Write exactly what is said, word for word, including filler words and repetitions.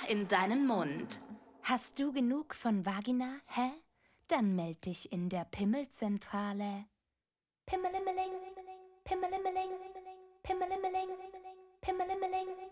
in deinen Mund. Hast du genug von Vagina, hä? Dann meld dich in der Pimmelzentrale. Pimmelimmeling, Pimmelimmeling, Pimmelimmeling, Pimmelimmeling.